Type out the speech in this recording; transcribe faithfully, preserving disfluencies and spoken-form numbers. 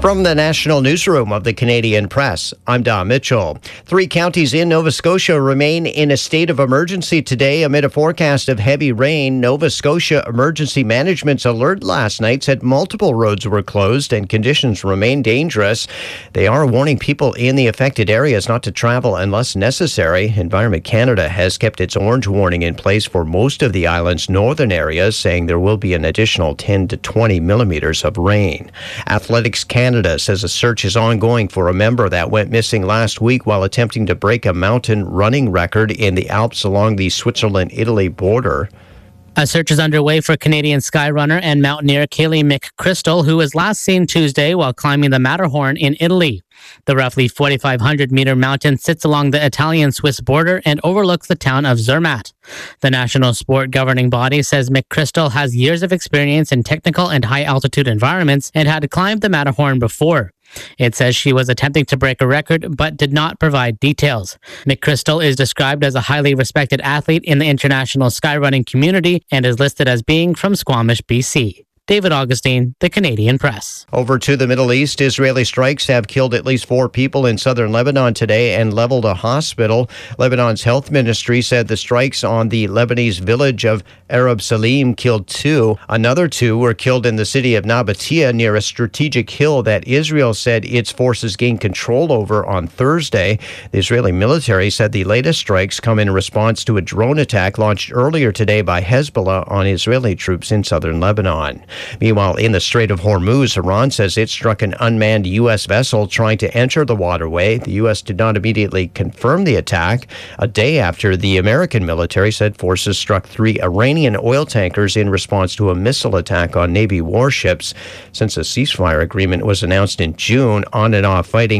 From the National Newsroom of the Canadian Press, I'm Don Mitchell. Three counties in Nova Scotia remain in a state of emergency today amid a forecast of heavy rain. Nova Scotia Emergency Management's alert last night said multiple roads were closed and conditions remain dangerous. They are warning people in the affected areas not to travel unless necessary. Environment Canada has kept its orange warning in place for most of the island's northern areas, saying there will be an additional ten to twenty millimeters of rain. Athletics Canada Canada says a search is ongoing for a member that went missing last week while attempting to break a mountain running record in the Alps along the Switzerland-Italy border. A search is underway for Canadian skyrunner and mountaineer Kaylee McChrystal, who was last seen Tuesday while climbing the Matterhorn in Italy. The roughly forty-five hundred meter mountain sits along the Italian-Swiss border and overlooks the town of Zermatt. The national sport governing body says McChrystal has years of experience in technical and high-altitude environments and had climbed the Matterhorn before. It says she was attempting to break a record but did not provide details. McChrystal is described as a highly respected athlete in the international skyrunning community and is listed as being from Squamish, B C. David Augustine, The Canadian Press. Over to the Middle East, Israeli strikes have killed at least four people in southern Lebanon today and leveled a hospital. Lebanon's health ministry said the strikes on the Lebanese village of Arab Salim killed two. Another two were killed in the city of Nabatea near a strategic hill that Israel said its forces gained control over on Thursday. The Israeli military said the latest strikes come in response to a drone attack launched earlier today by Hezbollah on Israeli troops in southern Lebanon. Meanwhile, in the Strait of Hormuz, Iran says it struck an unmanned U S vessel trying to enter the waterway. The U S did not immediately confirm the attack, a day after the American military said forces struck three Iranian oil tankers in response to a missile attack on Navy warships. Since a ceasefire agreement was announced in June, on and off fighting